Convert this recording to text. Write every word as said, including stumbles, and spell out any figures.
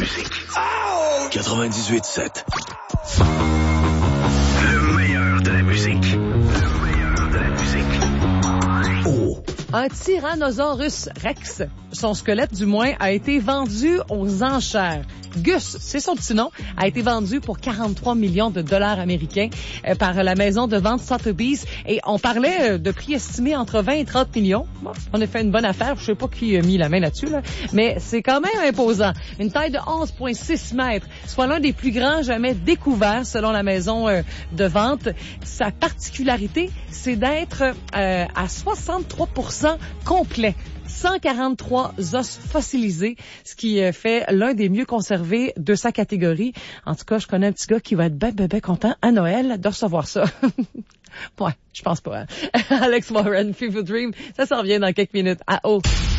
musique. quatre-vingt-dix-huit sept. Le meilleur de la musique. Le meilleur de la musique. Oh. Un Tyrannosaurus Rex, son squelette du moins, a été vendu aux enchères. Gus, c'est son petit nom, a été vendu pour quarante-trois millions de dollars américains euh, par la maison de vente Sotheby's. Et on parlait euh, de prix estimés entre vingt et trente millions. Bon, on a fait une bonne affaire. Je sais pas qui a mis la main là-dessus, là, mais c'est quand même imposant. Une taille de onze virgule six mètres, soit l'un des plus grands jamais découverts selon la maison euh, de vente. Sa particularité, c'est d'être euh, à soixante-trois pour cent complet. cent quarante-trois os fossilisés, ce qui fait l'un des mieux conservés de sa catégorie. En tout cas, je connais un petit gars qui va être ben, ben, ben content à Noël de recevoir ça. Ouais, je pense pas. Hein? Alex Warren, Fever Dream, ça s'en revient dans quelques minutes. À haut.